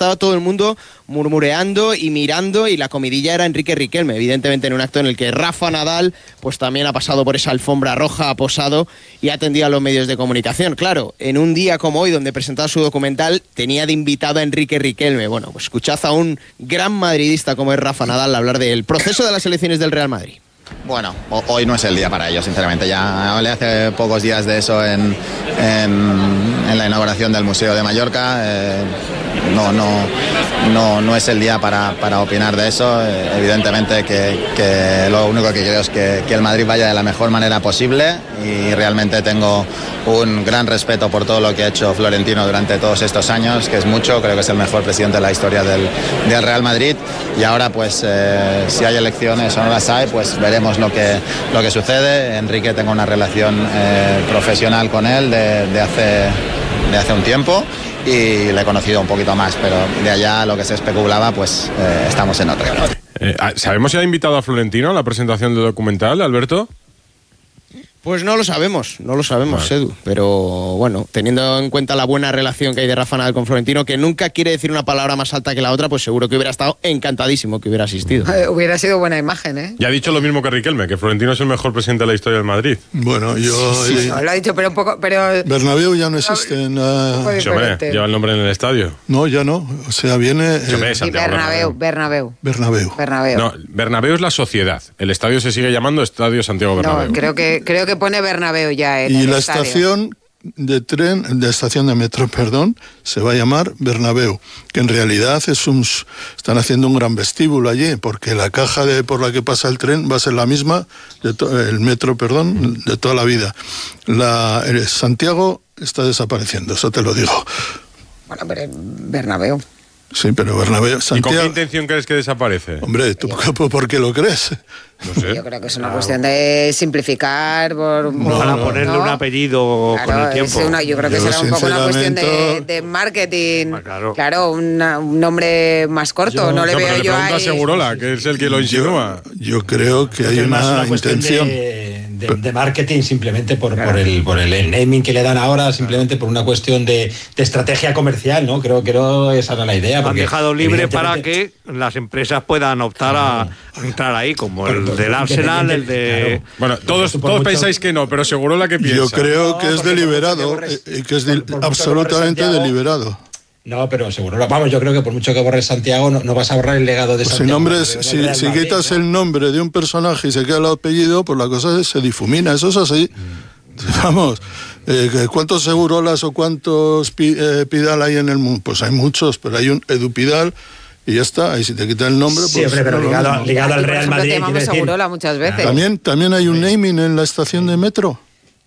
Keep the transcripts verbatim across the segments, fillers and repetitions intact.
estaba todo el mundo murmureando y mirando, y la comidilla era Enrique Riquelme, evidentemente en un acto en el que Rafa Nadal pues también ha pasado por esa alfombra roja, ha posado y ha atendido a los medios de comunicación. Claro, en un día como hoy, donde presentaba su documental, tenía de invitado a Enrique Riquelme. Bueno, pues escuchad a un gran madridista como es Rafa Nadal hablar del proceso de las elecciones del Real Madrid. Bueno, hoy no es el día para ello, sinceramente. Ya hablé hace pocos días de eso en, en, en la inauguración del Museo de Mallorca. Eh, no, no, no, no es el día para, para opinar de eso. Eh, evidentemente que, que lo único que quiero es que, que el Madrid vaya de la mejor manera posible, y realmente tengo un gran respeto por todo lo que ha hecho Florentino durante todos estos años, que es mucho. Creo que es el mejor presidente de la historia del, del Real Madrid, y ahora pues eh, si hay elecciones o no las hay, pues veremos lo que, lo que sucede. Enrique, tengo una relación eh, profesional con él de, de, hace, de hace un tiempo, y le he conocido un poquito más, pero de allá lo que se especulaba, pues eh, estamos en otra. Eh, ¿Sabemos si ha invitado a Florentino a la presentación del documental, Alberto? Pues no lo sabemos, no lo sabemos, vale. Edu, pero bueno, teniendo en cuenta la buena relación que hay de Rafa Nadal con Florentino, que nunca quiere decir una palabra más alta que la otra, pues seguro que hubiera estado encantadísimo que hubiera asistido. Eh, hubiera sido buena imagen, ¿eh? Ya ha dicho lo mismo que Riquelme, que Florentino es el mejor presidente de la historia del Madrid. Bueno, yo... Sí, no, lo ha dicho, pero un poco... Pero... Bernabéu ya no existe. En, uh... Sí, hombre, lleva el nombre en el estadio. No, ya no. O sea, viene... Sí, hombre, eh... sí, Bernabéu, Bernabéu. Bernabéu. Bernabéu. No, Bernabéu es la sociedad. El estadio se sigue llamando Estadio Santiago Bernabéu. No, creo que, creo que pone Bernabéu ya en y el la estadio. estación de tren, de estación de metro, perdón, se va a llamar Bernabéu, que en realidad es un, están haciendo un gran vestíbulo allí, porque la caja de por la que pasa el tren va a ser la misma, de to, el metro, perdón, de toda la vida. La, el Santiago está desapareciendo, eso te lo digo. Bueno, pero Bernabéu. Sí, pero Bernabéu... Santiago... ¿Y con qué intención crees que desaparece? Hombre, ¿tú por qué lo crees? No sé. Yo creo que es una claro. cuestión de simplificar por, no, para no, ponerle ¿no? un apellido claro, con el tiempo. Es una, yo creo que yo será un poco una cuestión de, de marketing. Ah, claro, claro una, un nombre más corto. Yo, no le no, veo yo ahí. Segurola, que es el que lo insinúa. Yo, yo creo que hay una, una intención de, de, de marketing, simplemente por, claro. por, el, por el naming que le dan ahora, simplemente por una cuestión de, de estrategia comercial, ¿no? Creo que no esa era la idea. Han dejado libre para que las empresas puedan optar a entrar ahí, como el del Arsenal, el de... Claro. Bueno, todos, todos mucho... pensáis que no, pero seguro la que piensa. Yo creo no, que es deliberado, borres, eh, que es de, por, por absolutamente Santiago, deliberado. No, pero seguro, vamos, yo creo que por mucho que borres Santiago, no, no vas a borrar el legado de pues Santiago. Si, nombres, si, si quitas ¿no? el nombre de un personaje y se queda el apellido, pues la cosa se difumina, eso es así. Mm. Vamos, eh, ¿cuántos Segurolas o cuántos pi, eh, Pidal hay en el mundo? Pues hay muchos, pero hay un Edu Pidal... Y ya está, y si te quitan el nombre, pues... Siempre, pero no, ligado, no. ligado al Real Madrid... Te llamamos Segurola muchas veces. ¿También, también hay un naming en la estación de metro.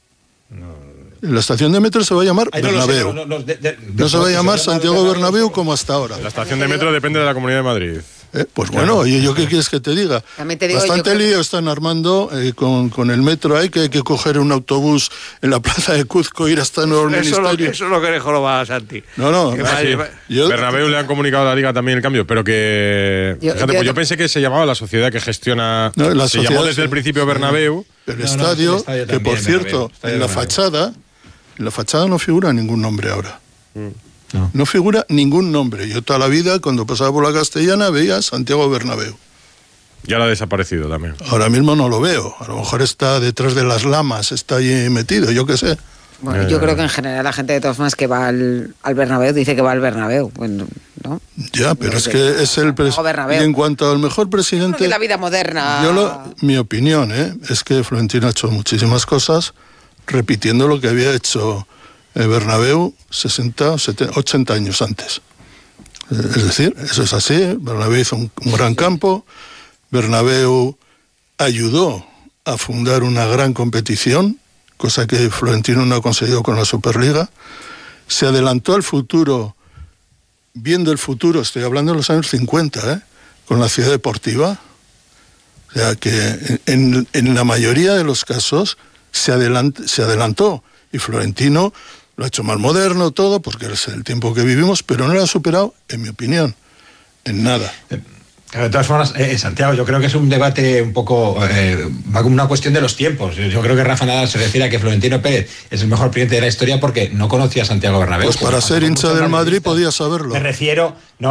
No. La estación de metro se va a llamar Ay, no Bernabéu. No, no, no, de, de, no se va a llamar Santiago Bernabéu como hasta ahora. La estación de metro depende de la Comunidad de Madrid. Eh, pues bueno, oye, ¿yo qué quieres que te diga? Te digo, Bastante lío que... están armando eh, con, con el metro ahí, que hay que coger un autobús en la plaza de Cuzco, ir hasta el nuevo eso ministerio. Lo, eso es lo que le joroba Santi. No, no. Ah, sí. yo... Bernabéu le han comunicado a la Liga también el cambio, pero que... Yo, fíjate, yo, pues yo pensé que se llamaba la sociedad que gestiona... No, la se llamó desde sí. el principio Bernabéu. El no, estadio, no, el estadio que por cierto, en la fachada, en la fachada no figura ningún nombre ahora. Mm. No. no figura ningún nombre. Yo toda la vida, cuando pasaba por la Castellana, veía Santiago Bernabéu. Ya lo ha desaparecido también. Ahora mismo no lo veo. A lo mejor está detrás de las lamas, está ahí metido, yo qué sé. Bueno, eh, yo creo que en general la gente de todas formas que va al, al Bernabéu dice que va al Bernabéu. Bueno, ¿no? Ya, pero no es que es el... Pres- y en cuanto al mejor presidente... Que la vida moderna... Yo lo, mi opinión ¿eh? es que Florentino ha hecho muchísimas cosas repitiendo lo que había hecho... El Bernabéu sesenta, setenta, ochenta años antes. Es decir, eso es así. Bernabéu hizo un, un gran campo. Bernabéu ayudó a fundar una gran competición, cosa que Florentino no ha conseguido con la Superliga. Se adelantó al futuro, viendo el futuro, estoy hablando de los años cincuenta, ¿eh? Con la ciudad deportiva. O sea que en, en la mayoría de los casos se, adelant, se adelantó. Y Florentino lo ha hecho más moderno todo, porque es el tiempo que vivimos, pero no lo ha superado, en mi opinión, en nada. De todas formas, eh, Santiago, yo creo que es un debate un poco, eh, va como una cuestión de los tiempos. Yo creo que Rafa Nadal se refiere a que Florentino Pérez es el mejor presidente de la historia porque no conocía a Santiago Bernabéu. Pues para ser hincha del Madrid podía saberlo. Me refiero... No,